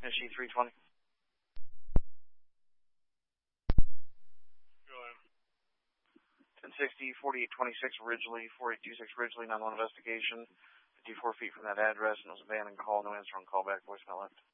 SG 320. Go ahead. 1060, 4826 Ridgely, 4826 Ridgely, 911 investigation. 54 feet from that address, and it was abandoned call. No answer on callback. Voicemail left.